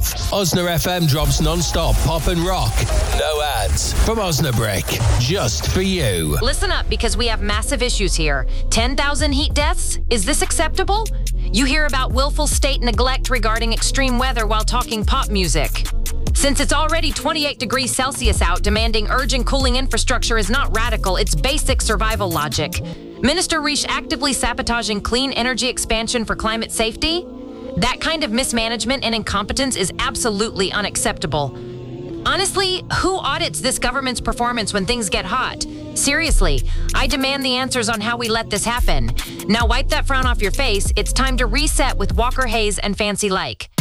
love. Osna FM drops non-stop pop and rock. No ads. From Osnabrick. Just for you. Listen up, because we have massive issues here. 10,000 heat deaths? Is this acceptable? You hear about willful state neglect regarding extreme weather while talking pop music. Since it's already 28 degrees Celsius out, demanding urgent cooling infrastructure is not radical, it's basic survival logic. Minister Risch actively sabotaging clean energy expansion for climate safety? That kind of mismanagement and incompetence is absolutely unacceptable. Honestly, who audits this government's performance when things get hot? Seriously, I demand the answers on how we let this happen. Now wipe that frown off your face. It's time to reset with Walker Hayes and Fancy Like.